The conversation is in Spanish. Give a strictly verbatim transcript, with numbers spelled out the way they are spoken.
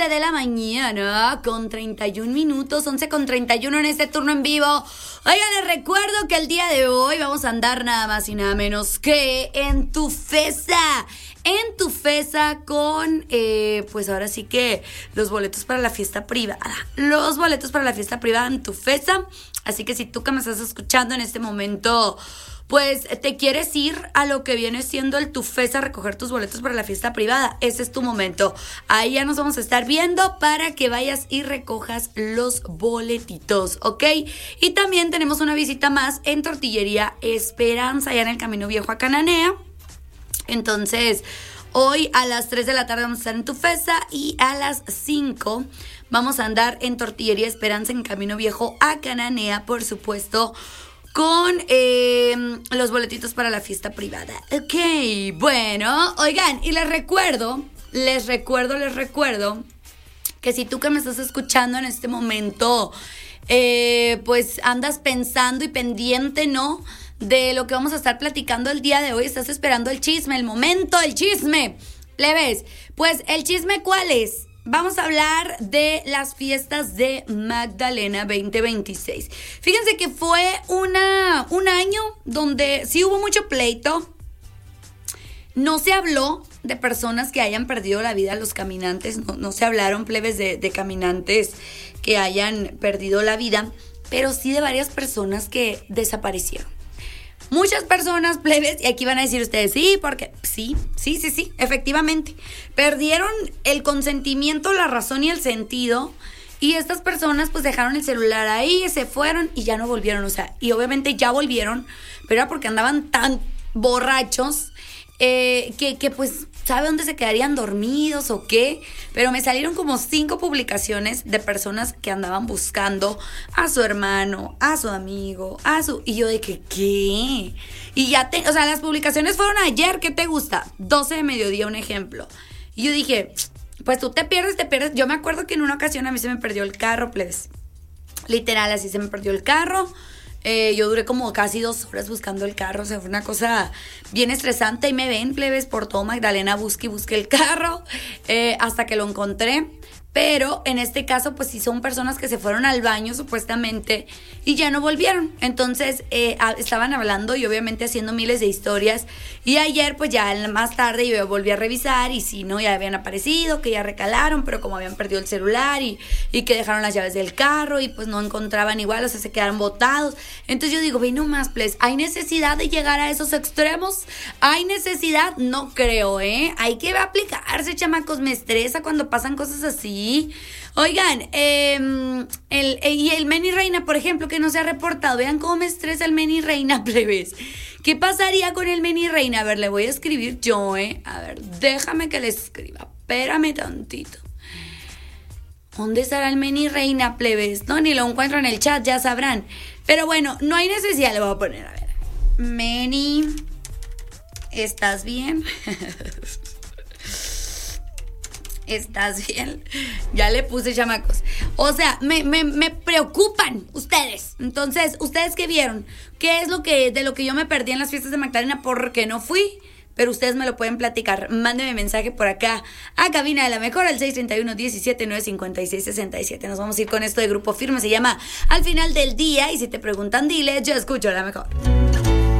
once de la mañana con treinta y un minutos, once con treinta y uno en este turno en vivo. Oigan, les recuerdo que el día de hoy vamos a andar nada más y nada menos que en Tufesa. En Tufesa con, eh, pues ahora sí que los boletos para la fiesta privada. Los boletos para la fiesta privada en Tufesa. Así que si tú que me estás escuchando en este momento, pues te quieres ir a lo que viene siendo el Tufesa a recoger tus boletos para la fiesta privada, ese es tu momento. Ahí ya nos vamos a estar viendo para que vayas y recojas los boletitos, ¿ok? Y también tenemos una visita más en Tortillería Esperanza, allá en el Camino Viejo a Cananea. Entonces, hoy a las tres de la tarde vamos a estar en Tufesa y a las cinco vamos a andar en Tortillería Esperanza en Camino Viejo a Cananea, por supuesto, con eh, los boletitos para la fiesta privada. Ok, bueno, oigan, y les recuerdo, les recuerdo, les recuerdo que si tú que me estás escuchando en este momento, eh, pues andas pensando y pendiente, ¿no?, de lo que vamos a estar platicando el día de hoy, estás esperando el chisme, el momento del chisme. ¿Le ves? Pues el chisme, ¿cuál es? Vamos a hablar de las fiestas de Magdalena veinte veintiséis. Fíjense que fue una, un año donde sí hubo mucho pleito. No se habló de personas que hayan perdido la vida, los caminantes. No, no se hablaron, plebes, de, de caminantes que hayan perdido la vida, pero sí de varias personas que desaparecieron. Muchas personas, plebes, y aquí van a decir ustedes, sí, porque sí, sí, sí, sí, efectivamente, perdieron el consentimiento, la razón y el sentido, y estas personas pues dejaron el celular ahí, se fueron y ya no volvieron, o sea, y obviamente ya volvieron, pero era porque andaban tan borrachos, eh, que, que pues, ¿sabe dónde se quedarían dormidos o qué? Pero me salieron como cinco publicaciones de personas que andaban buscando a su hermano, a su amigo, a su... Y yo de que, ¿qué? Y ya te... O sea, las publicaciones fueron ayer, ¿qué te gusta? doce de mediodía, un ejemplo. Y yo dije, pues tú te pierdes, te pierdes. Yo me acuerdo que en una ocasión a mí se me perdió el carro, plebes. Literal, así se me perdió el carro. Eh, yo duré como casi dos horas buscando el carro, o sea, fue una cosa bien estresante. Y me ven, plebes, por todo Magdalena, busque y busque el carro, eh, hasta que lo encontré. Pero en este caso, pues sí son personas que se fueron al baño, supuestamente, y ya no volvieron. Entonces, eh, a, estaban hablando y obviamente haciendo miles de historias. Y ayer, pues ya más tarde, yo volví a revisar y sí, ¿no? Ya habían aparecido, que ya recalaron, pero como habían perdido el celular y, y que dejaron las llaves del carro y pues no encontraban igual, o sea, se quedaron botados. Entonces yo digo, ve nomás, please, ¿hay necesidad de llegar a esos extremos? ¿Hay necesidad? No creo, ¿eh? Hay que aplicarse, chamacos, me estresa cuando pasan cosas así. Oigan, eh, el, y el Meni Reina, por ejemplo, que no se ha reportado. Vean cómo me estresa el Meni Reina, plebes. ¿Qué pasaría con el Meni Reina? A ver, le voy a escribir yo, ¿eh? A ver, déjame que le escriba. Espérame tantito. ¿Dónde estará el Meni Reina, plebes? No, ni lo encuentro en el chat, ya sabrán. Pero bueno, no hay necesidad, le voy a poner, a ver. Meni, ¿estás bien? ¿Estás bien? Ya le puse, chamacos. O sea, me, me, me preocupan ustedes. Entonces, ¿ustedes qué vieron? ¿Qué es lo que de lo que yo me perdí en las fiestas de Magdalena porque no fui? Pero ustedes me lo pueden platicar. Mándenme mensaje por acá a Cabina de la Mejor al seis tres uno, diecisiete, nueve cincuenta y seis, sesenta y siete. Nos vamos a ir con esto de Grupo Firme. Se llama Al Final del Día. Y si te preguntan, dile, yo escucho La Mejor.